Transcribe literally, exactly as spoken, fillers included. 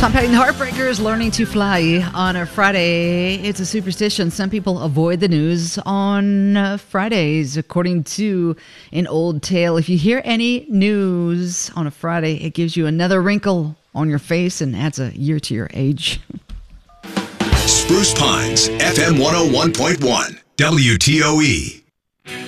Tom Petty and the Heartbreakers, Learning to Fly on a Friday. It's a superstition. Some people avoid the news on uh, Fridays, according to an old tale. If you hear any news on a Friday, it gives you another wrinkle on your face and adds a year to your age. Spruce Pines, F M one oh one point one, W T O E.